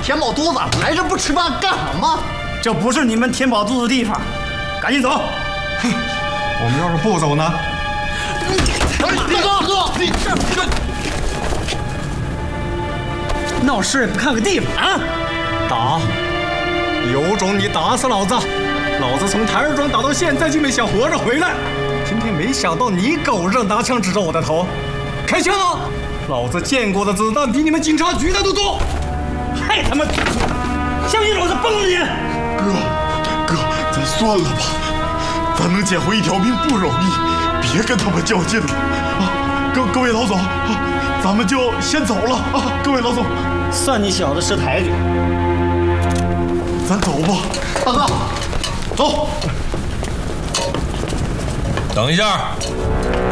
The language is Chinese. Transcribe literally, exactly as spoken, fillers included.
填饱肚子，来这不吃饭干什么？ 这不是你们填饱肚子的地方，赶紧走！ 哼，我们要是不走呢？ 大哥，哥，你这这闹事也不看个地方啊！ 打！有种你打死老子！老子从台儿庄打到现在就没想活着回来，今天没想到你狗日拿枪指着我的头，开枪啊！老子见过的子弹比你们警察局的都多！ 还他妈相信老子崩了你！ 哥，哥，咱算了吧，咱能捡回一条命不容易，别跟他们较劲了啊！各各位老总，啊，咱们就先走了啊！各位老总， 算你小子识抬举。 咱走吧， 大哥，走。 等一下。